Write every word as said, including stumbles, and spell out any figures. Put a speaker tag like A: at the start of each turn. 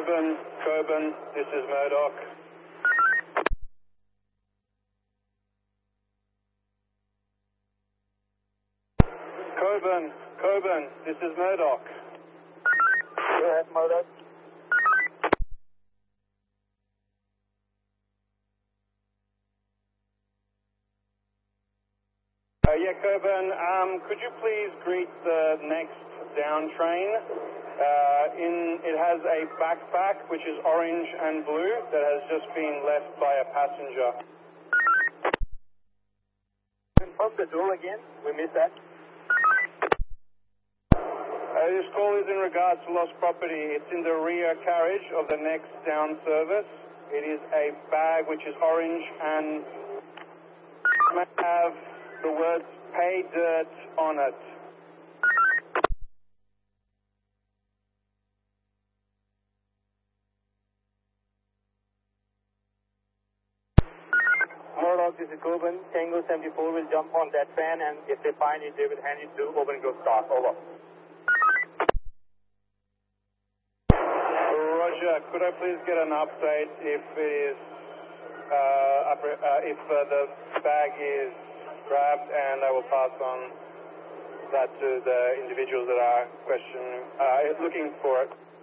A: Coburn, Coburn, this is Murdoch. Coburn, Coburn, this is Murdoch.
B: Go ahead, Murdoch.
A: Uh, yeah, Coburn, um, could you please greet the next down train? Uh, in, it has a backpack which is orange and blue that has just been left by a passenger.
B: Confirm the door again. We missed that.
A: Uh, this call is in regards to lost property. It's in the rear carriage of the next down service. It is a bag which is orange and may have the words "pay dirt" on it.
B: Murdoch, this is Coburn. Tango seventy-four will jump on that van, and if they find it, they will hand it to Open Grove staff. Over.
A: Roger, could I please get an update if it is, uh, upper, uh, if uh, the bag is grabbed, and I will pass on that to the individuals that are questioning, uh, looking for it.